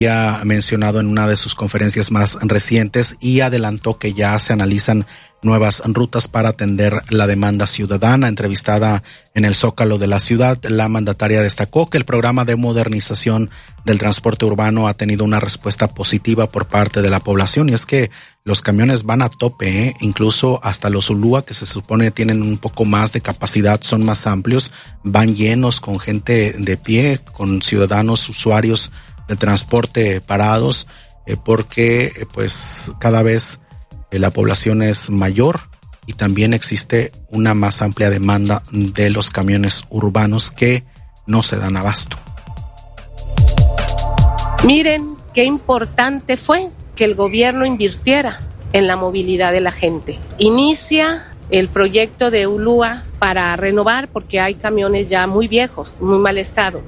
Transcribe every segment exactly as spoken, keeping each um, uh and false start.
ha mencionado en una de sus conferencias más recientes y adelantó que ya se analizan nuevas rutas para atender la demanda ciudadana. Entrevistada en el Zócalo de la ciudad, la mandataria destacó que el programa de modernización del transporte urbano ha tenido una respuesta positiva por parte de la población, y es que los camiones van a tope, ¿eh? Incluso hasta los Ulúa, que se supone tienen un poco más de capacidad, son más amplios, van llenos con gente de pie, con ciudadanos, usuarios de transporte parados, eh, porque eh, pues cada vez eh, la población es mayor y también existe una más amplia demanda de los camiones urbanos que no se dan abasto. Miren qué importante fue que el gobierno invirtiera en la movilidad de la gente. Inicia el proyecto de Ulúa para renovar, porque hay camiones ya muy viejos, muy mal estado.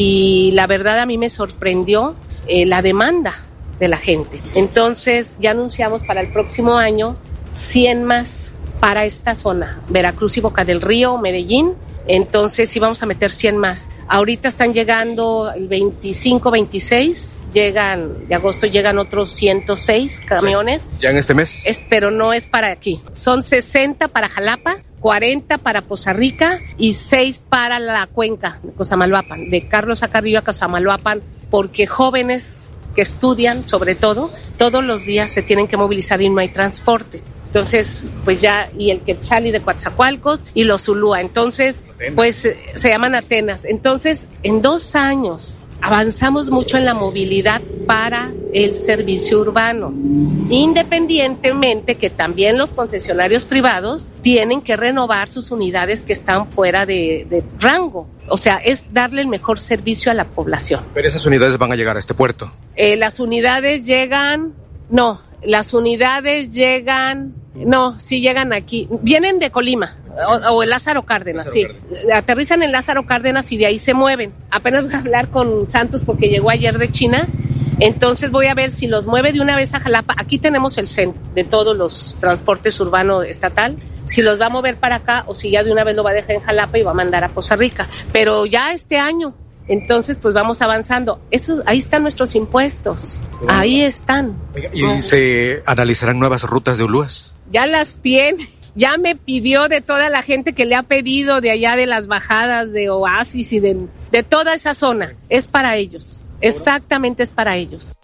Y la verdad a mí me sorprendió eh, la demanda de la gente. Entonces ya anunciamos para el próximo año cien más para esta zona, Veracruz y Boca del Río, Medellín. Entonces sí vamos a meter cien más. Ahorita están llegando el veinticinco, veintiséis, llegan, de agosto llegan otros ciento seis camiones. Sí, ¿ya en este mes? Es, pero no es para aquí. Son sesenta para Jalapa, cuarenta para Poza Rica y seis para la cuenca de Cosamaloapan, de Carlos Acarrillo a Cosamaloapan, porque jóvenes que estudian, sobre todo, todos los días se tienen que movilizar y no hay transporte. Entonces, pues ya, y el Quetzali de Coatzacoalcos y los Ulúa. Entonces, Atenas. Pues se llaman Atenas. Entonces, en dos años avanzamos mucho en la movilidad para el servicio urbano, independientemente que también los concesionarios privados tienen que renovar sus unidades que están fuera de, de rango. O sea, es darle el mejor servicio a la población. Pero esas unidades van a llegar a este puerto. Eh, las unidades llegan, no, las unidades llegan, no, sí llegan aquí, vienen de Colima. O, o el Lázaro Cárdenas, Lázaro sí. Cárdenas. Aterrizan en Lázaro Cárdenas y de ahí se mueven. Apenas voy a hablar con Santos porque llegó ayer de China. Entonces voy a ver si los mueve de una vez a Jalapa. Aquí tenemos el centro de todos los transportes urbanos estatal. Si los va a mover para acá o si ya de una vez lo va a dejar en Jalapa y va a mandar a Poza Rica. Pero ya este año. Entonces, pues vamos avanzando. Eso, ahí están nuestros impuestos. Ahí están. ¿Y oh. se analizarán nuevas rutas de Ulúas? Ya las tiene. Ya me pidió de toda la gente que le ha pedido de allá de las bajadas de Oasis y de, de toda esa zona. Es para ellos. Exactamente es para ellos.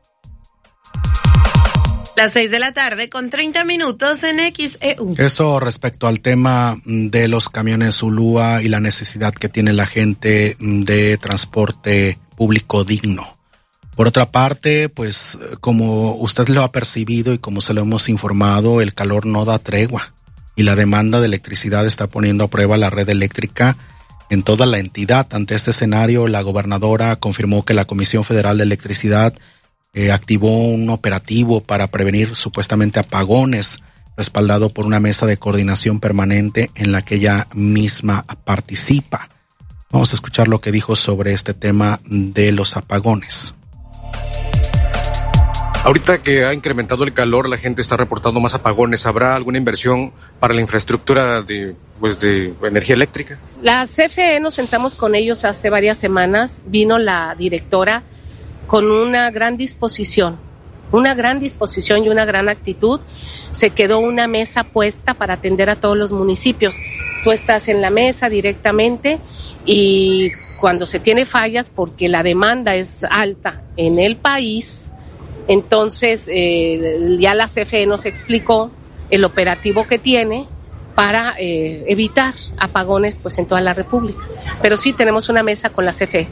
Las seis de la tarde con treinta minutos en X E U. Eso respecto al tema de los camiones Ulúa y la necesidad que tiene la gente de transporte público digno. Por otra parte, pues como usted lo ha percibido y como se lo hemos informado, el calor no da tregua y la demanda de electricidad está poniendo a prueba la red eléctrica en toda la entidad. Ante este escenario, la gobernadora confirmó que la Comisión Federal de Electricidad eh, activó un operativo para prevenir supuestamente apagones, respaldado por una mesa de coordinación permanente en la que ella misma participa. Vamos a escuchar lo que dijo sobre este tema de los apagones. Ahorita que ha incrementado el calor, la gente está reportando más apagones. ¿Habrá alguna inversión para la infraestructura de, pues de energía eléctrica? La C F E nos sentamos con ellos hace varias semanas. Vino la directora con una gran disposición, una gran disposición y una gran actitud. Se quedó una mesa puesta para atender a todos los municipios. Tú estás en la mesa directamente y cuando se tiene fallas, porque la demanda es alta en el país, entonces eh, ya la C F E nos explicó el operativo que tiene para eh, evitar apagones pues en toda la República. Pero sí tenemos una mesa con la C F E.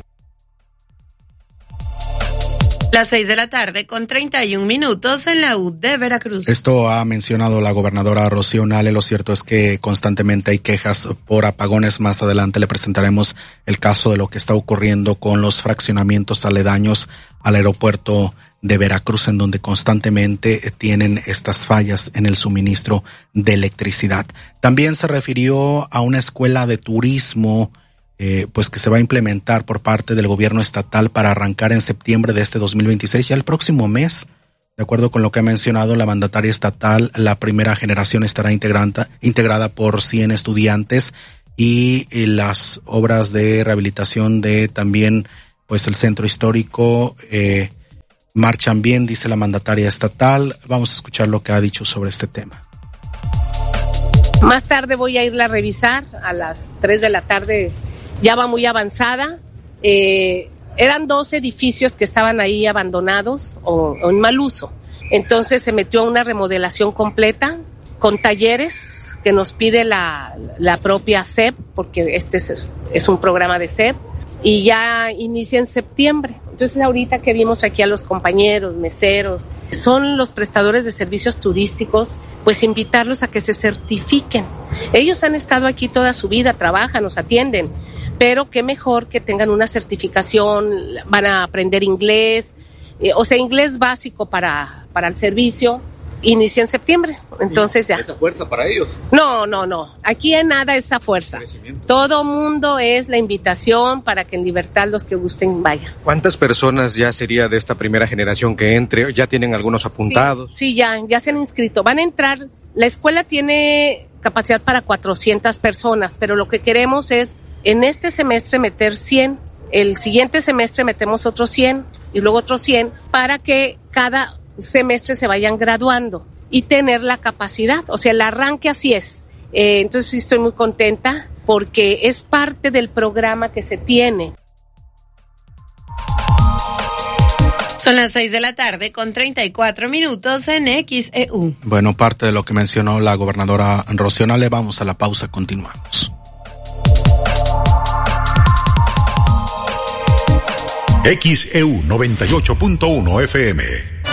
Las seis de la tarde con treinta y un minutos en la U de Veracruz. Esto ha mencionado la gobernadora Rocío Nale. Lo cierto es que constantemente hay quejas por apagones. Más adelante le presentaremos el caso de lo que está ocurriendo con los fraccionamientos aledaños al aeropuerto de Veracruz, en donde constantemente tienen estas fallas en el suministro de electricidad. También se refirió a una escuela de turismo Eh, pues que se va a implementar por parte del gobierno estatal para arrancar en septiembre de este dos mil veintiséis, ya el próximo mes. De acuerdo con lo que ha mencionado la mandataria estatal, la primera generación estará integrada, integrada por cien estudiantes y, y las obras de rehabilitación de también pues el centro histórico eh, marchan bien, dice la mandataria estatal. Vamos a escuchar lo que ha dicho sobre este tema. Más tarde voy a irla a revisar, a las tres de la tarde ya va muy avanzada. Eh, eran dos edificios que estaban ahí abandonados o, o en mal uso. Entonces se metió a una remodelación completa con talleres que nos pide la, la propia S E P, porque este es, es un programa de S E P, y ya inicia en septiembre. Entonces ahorita que vimos aquí a los compañeros, meseros, son los prestadores de servicios turísticos, pues invitarlos a que se certifiquen. Ellos han estado aquí toda su vida, trabajan, nos atienden, pero qué mejor que tengan una certificación, van a aprender inglés, eh, o sea, inglés básico para, para el servicio. Inicia en septiembre, entonces ya. ¿Esa fuerza para ellos? No, no, no. Aquí en nada esa fuerza. Todo mundo es la invitación para que en libertad los que gusten vayan. ¿Cuántas personas ya sería de esta primera generación que entre? ¿Ya tienen algunos apuntados? Sí, sí, ya, ya se han inscrito. Van a entrar, la escuela tiene capacidad para cuatrocientas personas, pero lo que queremos es en este semestre meter cien. El siguiente semestre metemos otros cien y luego otros cien para que cada semestre se vayan graduando y tener la capacidad, o sea, el arranque así es. Eh, entonces sí estoy muy contenta porque es parte del programa que se tiene. Son las seis de la tarde con treinta y cuatro minutos en X E U. Bueno, parte de lo que mencionó la gobernadora Rocío Nale. Vamos a la pausa, continuamos. X E U noventa y ocho punto uno F M.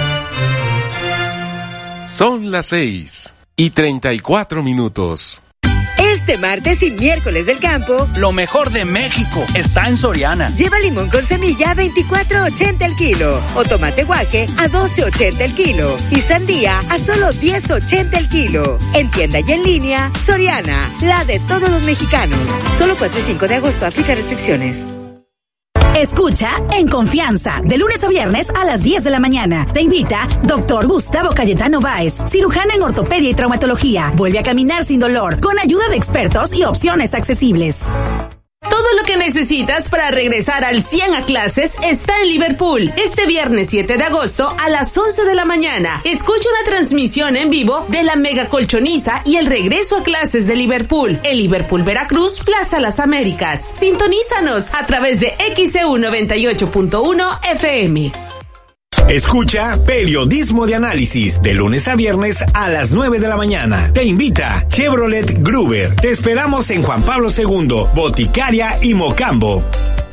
Son las seis y treinta y cuatro minutos. Este martes y miércoles del campo, lo mejor de México está en Soriana. Lleva limón con semilla a veinticuatro ochenta el kilo o tomate guaje a doce ochenta el kilo y sandía a solo diez ochenta el kilo. En tienda y en línea, Soriana, la de todos los mexicanos. Solo cuatro y cinco de agosto, aplica restricciones. Escucha En Confianza, de lunes a viernes a las diez de la mañana. Te invita doctor Gustavo Cayetano Báez, cirujano en ortopedia y traumatología. Vuelve a caminar sin dolor, con ayuda de expertos y opciones accesibles. Todo lo que necesitas para regresar al cien a clases está en Liverpool. Este viernes siete de agosto a las once de la mañana. Escucha una transmisión en vivo de la Mega Colchoniza y el regreso a clases de Liverpool. En Liverpool, Veracruz, Plaza Las Américas. Sintonízanos a través de X E U noventa y ocho punto uno F M. Escucha Periodismo de Análisis de lunes a viernes a las nueve de la mañana. Te invita Chevrolet Gruber. Te esperamos en Juan Pablo segundo, Boticaria y Mocambo.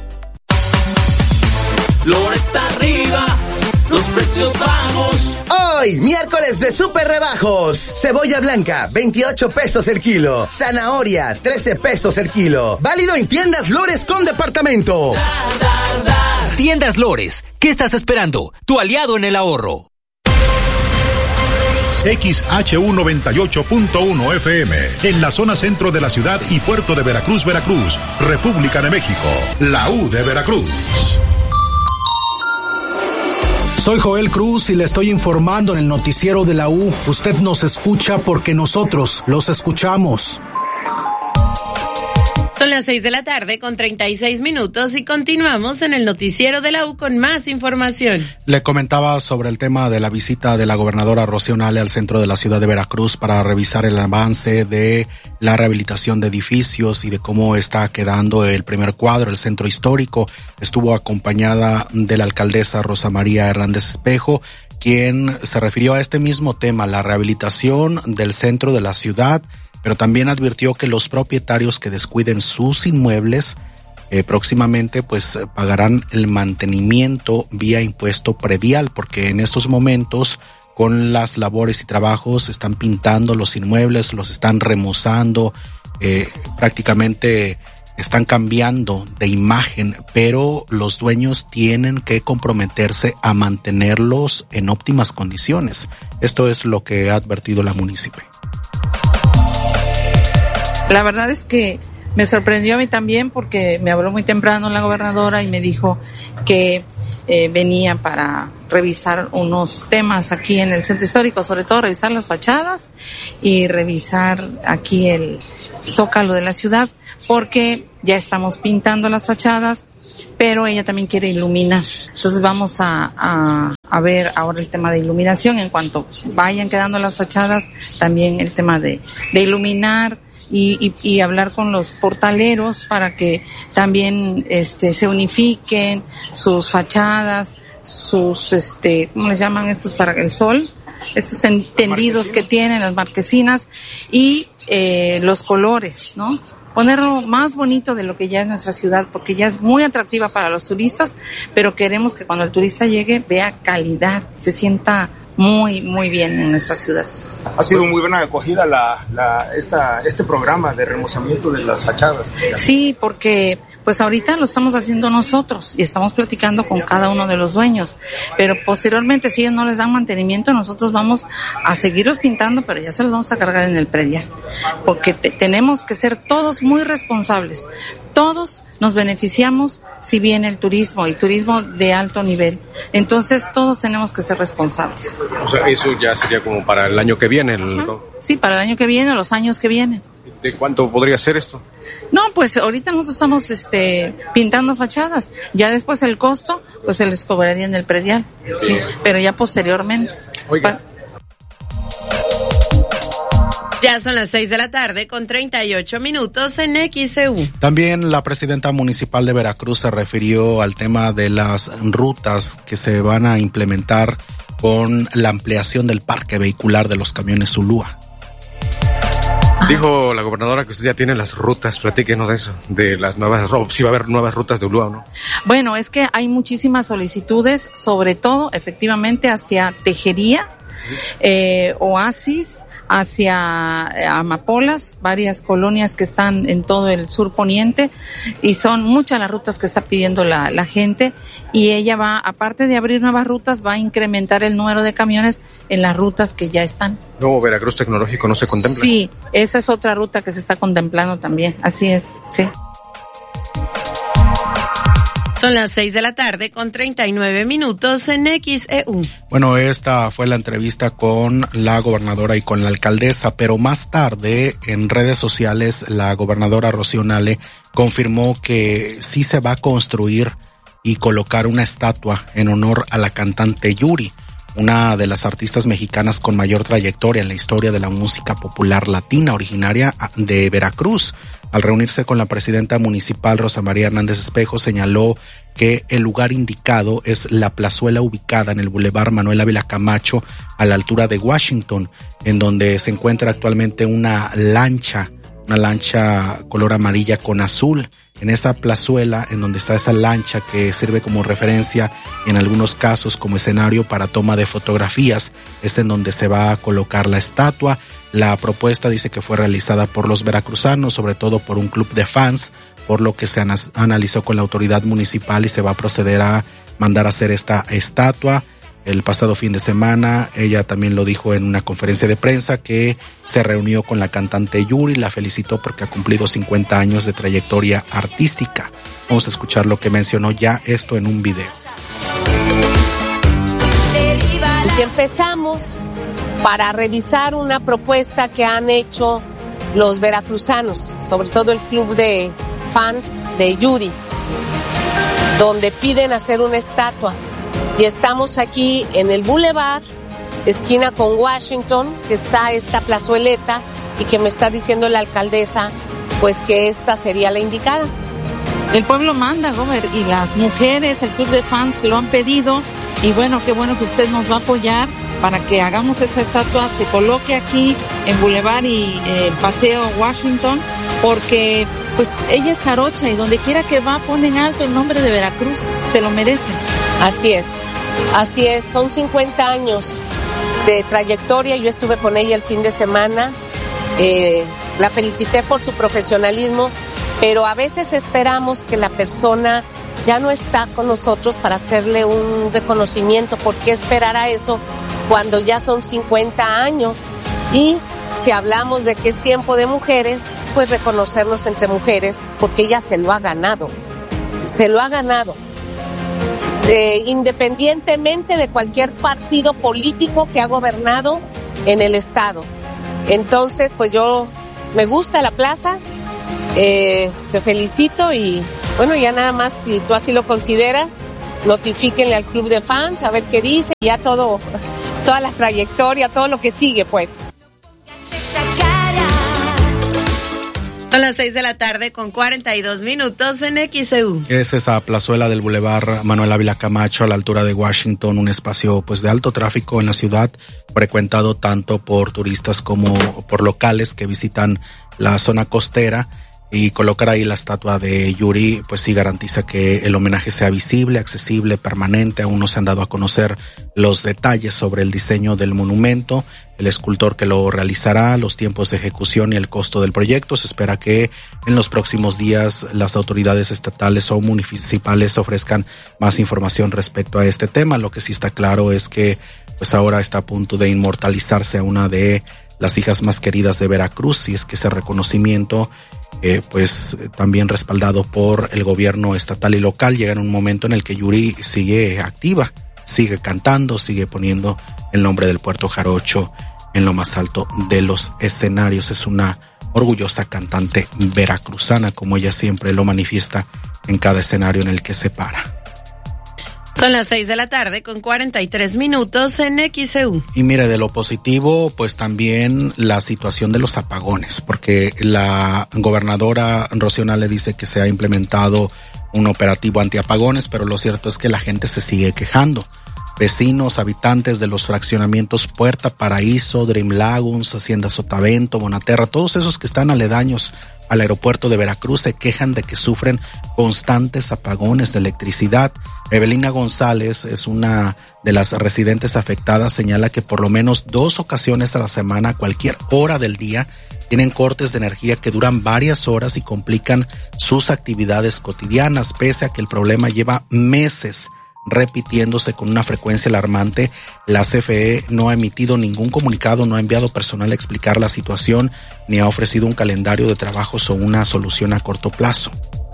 Flores arriba, los precios bajos. Hoy, miércoles de super rebajos. Cebolla blanca, veintiocho pesos el kilo. Zanahoria, trece pesos el kilo. Válido en tiendas Lores con departamento. Da, da, da. Tiendas Lores, ¿qué estás esperando? Tu aliado en el ahorro. X H U noventa y ocho punto uno F M, en la zona centro de la ciudad y puerto de Veracruz, Veracruz, República de México, la U de Veracruz. Soy Joel Cruz y le estoy informando en el noticiero de la U. Usted nos escucha porque nosotros los escuchamos. Son las seis de la tarde con treinta y seis minutos y continuamos en el noticiero de la U con más información. Le comentaba sobre el tema de la visita de la gobernadora Rocío Nale al centro de la ciudad de Veracruz para revisar el avance de la rehabilitación de edificios y de cómo está quedando el primer cuadro, el centro histórico. Estuvo acompañada de la alcaldesa Rosa María Hernández Espejo, quien se refirió a este mismo tema, la rehabilitación del centro de la ciudad, pero también advirtió que los propietarios que descuiden sus inmuebles eh, próximamente pues pagarán el mantenimiento vía impuesto predial, porque en estos momentos con las labores y trabajos están pintando los inmuebles, los están remozando, eh, prácticamente están cambiando de imagen, pero los dueños tienen que comprometerse a mantenerlos en óptimas condiciones. Esto es lo que ha advertido la municipio. La verdad es que me sorprendió a mí también porque me habló muy temprano la gobernadora y me dijo que eh, venía para revisar unos temas aquí en el centro histórico, sobre todo revisar las fachadas y revisar aquí el zócalo de la ciudad, porque ya estamos pintando las fachadas, pero ella también quiere iluminar. Entonces vamos a, a a ver ahora el tema de iluminación, en cuanto vayan quedando las fachadas, también el tema de, de iluminar y, y, y hablar con los portaleros para que también este se unifiquen sus fachadas, sus este, ¿cómo les llaman estos para el sol? Estos entendidos que tienen las marquesinas y eh, los colores, ¿no? Ponerlo más bonito de lo que ya es nuestra ciudad, porque ya es muy atractiva para los turistas, pero queremos que cuando el turista llegue vea calidad, se sienta muy, muy bien en nuestra ciudad. Ha sido muy buena acogida la, la, esta, este programa de remozamiento de las fachadas. Sí, porque pues ahorita lo estamos haciendo nosotros y estamos platicando con cada uno de los dueños, pero posteriormente si ellos no les dan mantenimiento, nosotros vamos a seguirlos pintando, pero ya se los vamos a cargar en el predial, porque te, tenemos que ser todos muy responsables. Todos nos beneficiamos si viene el turismo y turismo de alto nivel. Entonces todos tenemos que ser responsables. O sea, eso ya sería como para el año que viene. El... Sí, para el año que viene, los años que vienen. ¿De cuánto podría ser esto? No, pues ahorita nosotros estamos este pintando fachadas. Ya después el costo, pues se les cobraría en el predial. Sí, sí, pero ya posteriormente. Oiga. Pa- Ya son las seis de la tarde con treinta y ocho minutos en X E U. También la presidenta municipal de Veracruz se refirió al tema de las rutas que se van a implementar con la ampliación del parque vehicular de los camiones Ulúa. Dijo la gobernadora que usted ya tiene las rutas, platíquenos de eso, de las nuevas, si va a haber nuevas rutas de Ulúa, ¿no? Bueno, es que hay muchísimas solicitudes, sobre todo efectivamente hacia Tejería, eh, Oasis, hacia Amapolas, varias colonias que están en todo el sur poniente, y son muchas las rutas que está pidiendo la, la gente, y ella va, aparte de abrir nuevas rutas, va a incrementar el número de camiones en las rutas que ya están. ¿Nuevo Veracruz Tecnológico no se contempla? Sí, esa es otra ruta que se está contemplando también, así es, sí. Son las seis de la tarde con treinta y nueve minutos en X E U. Bueno, esta fue la entrevista con la gobernadora y con la alcaldesa, pero más tarde en redes sociales la gobernadora Rocío Nale confirmó que sí se va a construir y colocar una estatua en honor a la cantante Yuri, una de las artistas mexicanas con mayor trayectoria en la historia de la música popular latina, originaria de Veracruz. Al reunirse con la presidenta municipal Rosa María Hernández Espejo, señaló que el lugar indicado es la plazuela ubicada en el Boulevard Manuel Ávila Camacho, a la altura de Washington, en donde se encuentra actualmente una lancha, una lancha color amarilla con azul. En esa plazuela, en donde está esa lancha que sirve como referencia y en algunos casos como escenario para toma de fotografías, es en donde se va a colocar la estatua. La propuesta dice que fue realizada por los veracruzanos, sobre todo por un club de fans, por lo que se analizó con la autoridad municipal y se va a proceder a mandar a hacer esta estatua. El pasado fin de semana, ella también lo dijo en una conferencia de prensa, que se reunió con la cantante Yuri, la felicitó porque ha cumplido cincuenta años de trayectoria artística. Vamos a escuchar lo que mencionó ya esto en un video. Y empezamos para revisar una propuesta que han hecho los veracruzanos, sobre todo el club de fans de Yuri, donde piden hacer una estatua. Y estamos aquí en el Boulevard, esquina con Washington, que está esta plazueleta y que me está diciendo la alcaldesa, pues que esta sería la indicada. El pueblo manda, Gober, y las mujeres, el club de fans lo han pedido, y bueno, qué bueno que usted nos va a apoyar para que hagamos esa estatua, se coloque aquí en Boulevard y eh, Paseo Washington, porque pues ella es jarocha y donde quiera que va ponen alto el nombre de Veracruz, se lo merece. Así es, así es, son cincuenta años de trayectoria, yo estuve con ella el fin de semana, eh, la felicité por su profesionalismo, pero a veces esperamos que la persona ya no está con nosotros para hacerle un reconocimiento. ¿Por qué esperar a eso cuando ya son cincuenta años? Y si hablamos de que es tiempo de mujeres, pues reconocernos entre mujeres, porque ella se lo ha ganado, se lo ha ganado. Eh, independientemente de cualquier partido político que ha gobernado en el estado. Entonces, pues yo me gusta la plaza, eh, te felicito y bueno, ya nada más, si tú así lo consideras, notifíquenle al club de fans a ver qué dice, ya todo, toda la trayectoria, todo lo que sigue, pues. Son las seis de la tarde con cuarenta y dos minutos en X E U. Es esa plazuela del Boulevard Manuel Ávila Camacho a la altura de Washington, un espacio pues de alto tráfico en la ciudad, frecuentado tanto por turistas como por locales que visitan la zona costera. Y colocar ahí la estatua de Yuri, pues sí garantiza que el homenaje sea visible, accesible, permanente. Aún no se han dado a conocer los detalles sobre el diseño del monumento, el escultor que lo realizará, los tiempos de ejecución y el costo del proyecto. Se espera que en los próximos días las autoridades estatales o municipales ofrezcan más información respecto a este tema. Lo que sí está claro es que pues ahora está a punto de inmortalizarse a una de las hijas más queridas de Veracruz, y es que ese reconocimiento eh, pues también respaldado por el gobierno estatal y local llega en un momento en el que Yuri sigue activa, sigue cantando, sigue poniendo el nombre del Puerto Jarocho en lo más alto de los escenarios. Es una orgullosa cantante veracruzana, como ella siempre lo manifiesta en cada escenario en el que se para. Son las seis de la tarde con cuarenta y tres minutos en X E U. Y mire, de lo positivo, pues también la situación de los apagones, porque la gobernadora Rocío Nale dice que se ha implementado un operativo antiapagones, pero lo cierto es que la gente se sigue quejando. Vecinos, habitantes de los fraccionamientos Puerta Paraíso, Dream Lagoons, Hacienda Sotavento, Bonaterra, todos esos que están aledaños al aeropuerto de Veracruz se quejan de que sufren constantes apagones de electricidad. Evelina González es una de las residentes afectadas, señala que por lo menos dos ocasiones a la semana, a cualquier hora del día, tienen cortes de energía que duran varias horas y complican sus actividades cotidianas, pese a que el problema lleva meses repitiéndose con una frecuencia alarmante. La C F E no ha emitido ningún comunicado, no ha enviado personal a explicar la situación, ni ha ofrecido un calendario de trabajos o una solución a corto plazo.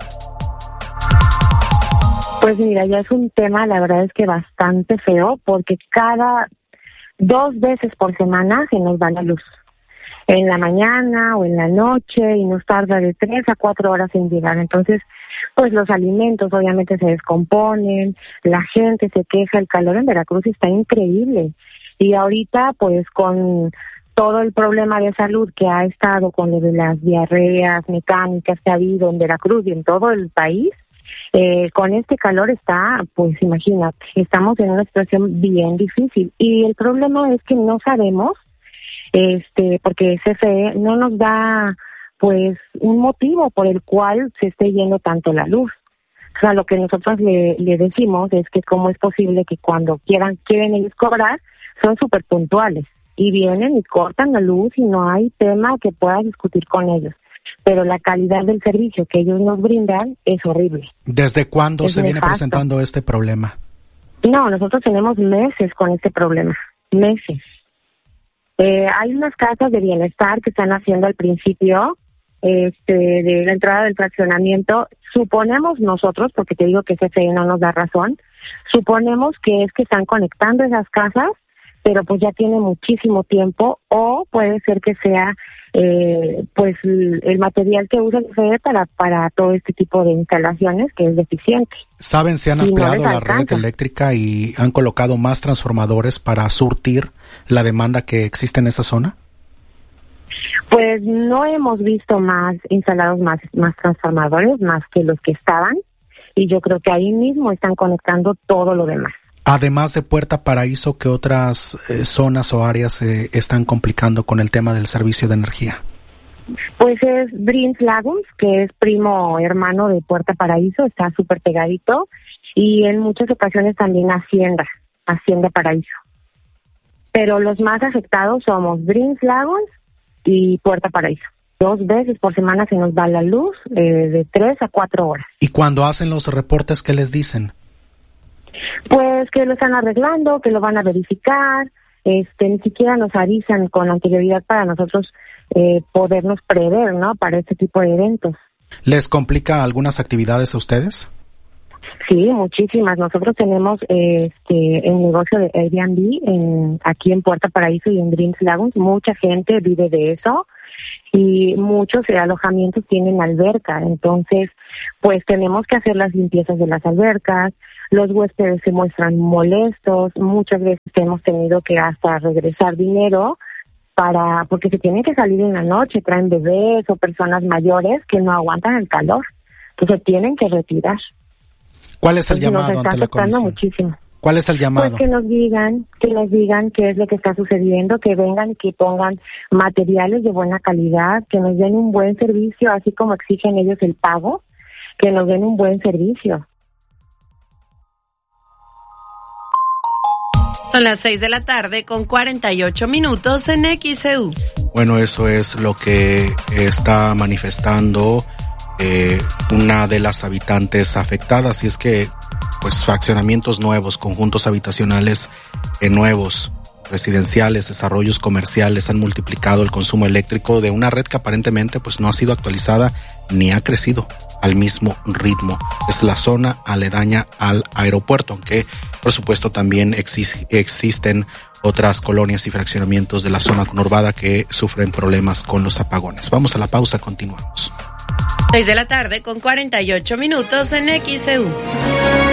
Pues mira, ya es un tema, la verdad es que bastante feo, porque cada dos veces por semana se nos va la luz. En la mañana o en la noche, y nos tarda de tres a cuatro horas en llegar. Entonces, pues los alimentos obviamente se descomponen, la gente se queja, el calor en Veracruz está increíble. Y ahorita, pues con todo el problema de salud que ha estado con lo de las diarreas mecánicas que ha habido en Veracruz y en todo el país, eh, con este calor está, pues imagínate, estamos en una situación bien difícil. Y el problema es que no sabemos, este, porque C F E no nos da pues un motivo por el cual se esté yendo tanto la luz. O sea, lo que nosotros le, le decimos es que cómo es posible que cuando quieran, quieren ellos cobrar, son súper puntuales y vienen y cortan la luz y no hay tema que pueda discutir con ellos. Pero la calidad del servicio que ellos nos brindan es horrible. ¿Desde cuándo es se viene nefasto. presentando este problema? No, nosotros tenemos meses con este problema, meses. Eh, hay unas casas de bienestar que están haciendo al principio este, de la entrada del fraccionamiento. Suponemos nosotros, porque te digo que C F E no nos da razón, suponemos que es que están conectando esas casas, pero pues ya tiene muchísimo tiempo, o puede ser que sea eh, pues el material que usa el C F E para, para todo este tipo de instalaciones que es deficiente. ¿Saben si han ampliado la red eléctrica y han colocado más transformadores para surtir la demanda que existe en esa zona? Pues no hemos visto más instalados más, más transformadores, más que los que estaban, y yo creo que ahí mismo están conectando todo lo demás. Además de Puerta Paraíso, ¿qué otras eh, zonas o áreas se eh, están complicando con el tema del servicio de energía? Pues es Dreams Lagoons, que es primo hermano de Puerta Paraíso, está súper pegadito, y en muchas ocasiones también Hacienda, Hacienda Paraíso. Pero los más afectados somos Dreams Lagoons y Puerta Paraíso. Dos veces por semana se nos va la luz, eh, de tres a cuatro horas. ¿Y cuando hacen los reportes, qué les dicen? Pues que lo están arreglando, que lo van a verificar, este, ni siquiera nos avisan con anterioridad para nosotros eh, podernos prever, ¿no? Para este tipo de eventos. ¿Les complica algunas actividades a ustedes? Sí, muchísimas. Nosotros tenemos eh, este el negocio de Airbnb en, aquí en Puerta Paraíso y en Dreams Lagoons. Mucha gente vive de eso y muchos alojamientos tienen alberca. Entonces, pues tenemos que hacer las limpiezas de las albercas. los huéspedes se muestran molestos, muchas veces hemos tenido que hasta regresar dinero para, porque se tienen que salir en la noche, traen bebés o personas mayores que no aguantan el calor, entonces tienen que retirar. ¿Cuál es el Entonces, llamado nos está ante la afectando comisión? muchísimo. ¿Cuál es el llamado? Pues que nos digan, que nos digan qué es lo que está sucediendo, que vengan y que pongan materiales de buena calidad, que nos den un buen servicio, así como exigen ellos el pago, que nos den un buen servicio. Son las seis de la tarde con cuarenta y ocho minutos en X E U. Bueno, eso es lo que está manifestando eh, una de las habitantes afectadas, y es que pues fraccionamientos nuevos, conjuntos habitacionales eh, nuevos, residenciales, desarrollos comerciales han multiplicado el consumo eléctrico de una red que aparentemente pues no ha sido actualizada ni ha crecido al mismo ritmo. Es la zona aledaña al aeropuerto, aunque por supuesto también exis- existen otras colonias y fraccionamientos de la zona conurbada que sufren problemas con los apagones. Vamos a la pausa, continuamos. seis de la tarde con cuarenta y ocho minutos en X E U.